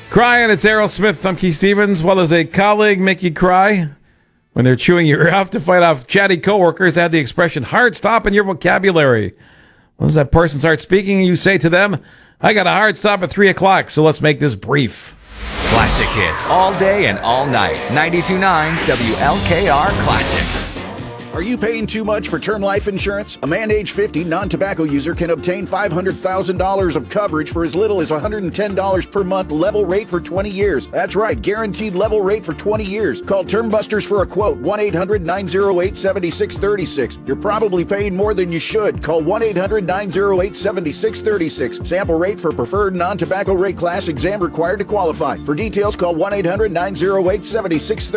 Crying, it's Aerosmith. I'm Keith Stevens. Well, does a colleague make you cry when they're chewing your ear off? To fight off chatty coworkers, add the expression hard stop in your vocabulary. Once that person starts speaking, you say to them, I got a hard stop at 3 o'clock, so let's make this brief. Classic hits all day and all night. 92.9 WLKR Classic. Are you paying too much for term life insurance? A man age 50, non-tobacco user can obtain $500,000 of coverage for as little as $110 per month, level rate for 20 years. That's right, guaranteed level rate for 20 years. Call Term Busters for a quote, 1-800-908-7636. You're probably paying more than you should. Call 1-800-908-7636. Sample rate for preferred non-tobacco rate class, exam required to qualify. For details, call 1-800-908-7636.